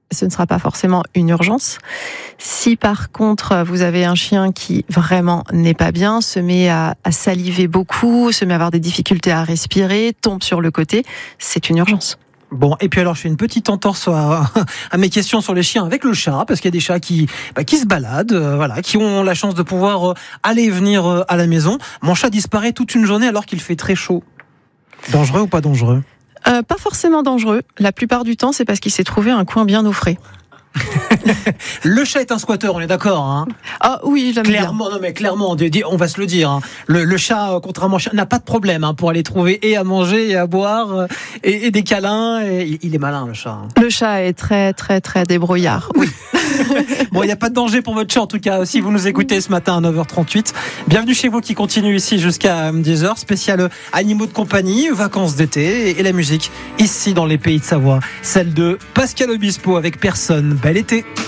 ce ne sera pas forcément une urgence. Si par contre vous avez un chien qui vraiment n'est pas bien, se met à saliver beaucoup, se met à avoir des difficultés à respirer, tombe sur le côté, c'est une urgence. Bon, et puis alors je fais une petite entorse à mes questions sur les chiens avec le chat, parce qu'il y a des chats qui se baladent, qui ont la chance de pouvoir aller et venir à la maison. Mon chat disparaît toute une journée alors qu'il fait très chaud. Dangereux ou pas dangereux ? Pas forcément dangereux. La plupart du temps, c'est parce qu'il s'est trouvé un coin bien au frais. Le chat est un squatter, on est d'accord, hein ? Ah oui, j'aime clairement, bien. Non mais clairement, on va se le dire. Hein. Le chat, contrairement au chien, n'a pas de problème pour aller trouver et à manger et à boire et des câlins. Et il est malin, le chat. Le chat est très très très débrouillard. Oui. Bon, il n'y a pas de danger pour votre chat en tout cas. Si vous nous écoutez ce matin à 9h38, bienvenue chez vous qui continue ici jusqu'à 10h. Spécial animaux de compagnie, vacances d'été et la musique ici dans les Pays de Savoie. Celle de Pascal Obispo avec Personne. Bel été.